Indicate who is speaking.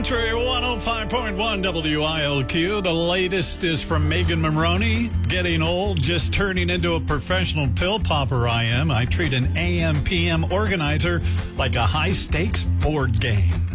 Speaker 1: Trey 105.1 WILQ. The latest is from Megan Maroney. Getting old, just turning into a professional pill popper I am. I treat an AM/PM organizer like a high-stakes board game.